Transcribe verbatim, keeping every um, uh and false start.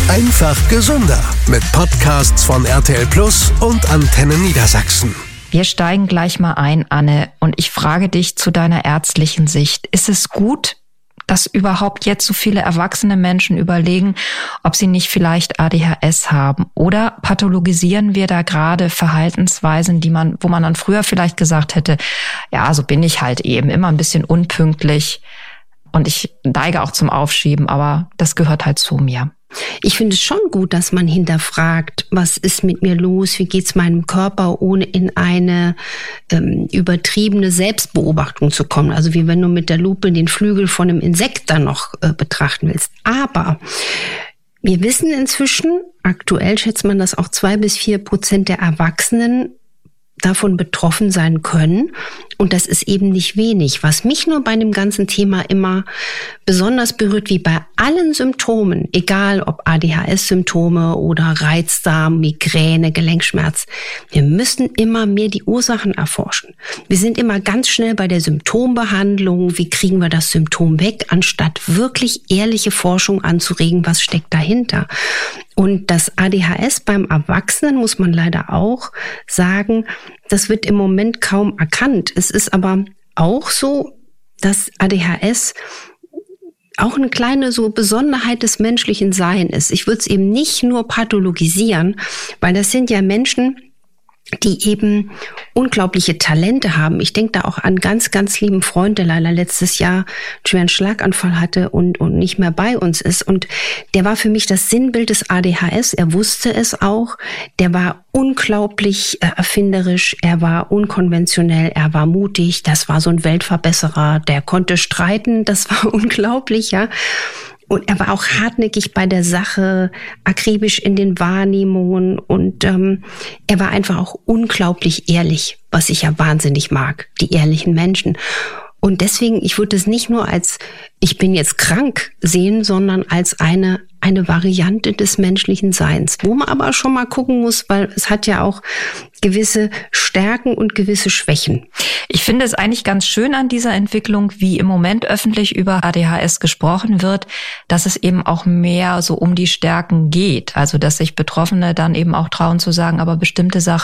Einfach gesünder mit Podcasts von R T L Plus und Antenne Niedersachsen. Wir steigen gleich mal ein, Anne, und ich frage dich zu deiner ärztlichen Sicht. Ist es gut, dass überhaupt jetzt so viele erwachsene Menschen überlegen, ob sie nicht vielleicht A D H S haben? Oder pathologisieren wir da gerade Verhaltensweisen, die man, wo man dann früher vielleicht gesagt hätte, ja, so bin ich halt eben, immer ein bisschen unpünktlich und ich neige auch zum Aufschieben, aber das gehört halt zu mir. Ich finde es schon gut, dass man hinterfragt, was ist mit mir los, wie geht's meinem Körper, ohne in eine ähm, übertriebene Selbstbeobachtung zu kommen. Also wie wenn du mit der Lupe den Flügel von einem Insekt dann noch äh, betrachten willst. Aber wir wissen inzwischen, aktuell schätzt man, dass auch zwei bis vier Prozent der Erwachsenen davon betroffen sein können. Und das ist eben nicht wenig. Was mich nur bei dem ganzen Thema immer besonders berührt, wie bei allen Symptomen, egal ob A D H S-Symptome oder Reizdarm, Migräne, Gelenkschmerz, wir müssen immer mehr die Ursachen erforschen. Wir sind immer ganz schnell bei der Symptombehandlung. Wie kriegen wir das Symptom weg, anstatt wirklich ehrliche Forschung anzuregen, was steckt dahinter? Und das A D H S beim Erwachsenen, muss man leider auch sagen, das wird im Moment kaum erkannt. Es ist aber auch so, dass A D H S auch eine kleine so Besonderheit des menschlichen Seins ist. Ich würde es eben nicht nur pathologisieren, weil das sind ja Menschen, die eben unglaubliche Talente haben. Ich denke da auch an ganz, ganz lieben Freund, der leider letztes Jahr einen schweren Schlaganfall hatte und, und nicht mehr bei uns ist. Und der war für mich das Sinnbild des A D H S. Er wusste es auch. Der war unglaublich äh, erfinderisch. Er war unkonventionell. Er war mutig. Das war so ein Weltverbesserer. Der konnte streiten. Das war unglaublich, ja. Und er war auch hartnäckig bei der Sache, akribisch in den Wahrnehmungen und ähm, er war einfach auch unglaublich ehrlich, was ich ja wahnsinnig mag, die ehrlichen Menschen. Und deswegen, ich würde es nicht nur als ich bin jetzt krank sehen, sondern als eine eine Variante des menschlichen Seins, wo man aber schon mal gucken muss, weil es hat ja auch gewisse Stärken und gewisse Schwächen. Ich finde es eigentlich ganz schön an dieser Entwicklung, wie im Moment öffentlich über A D H S gesprochen wird, dass es eben auch mehr so um die Stärken geht. Also, dass sich Betroffene dann eben auch trauen zu sagen, aber bestimmte Sachen